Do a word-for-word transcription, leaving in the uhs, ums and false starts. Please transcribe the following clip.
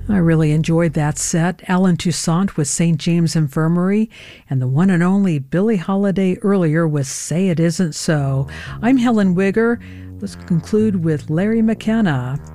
I really enjoyed that set. Alan Toussaint with Saint James Infirmary, and the one and only Billie Holiday earlier with Say It Isn't So. I'm Helen Wigger. Let's conclude with Larry McKenna.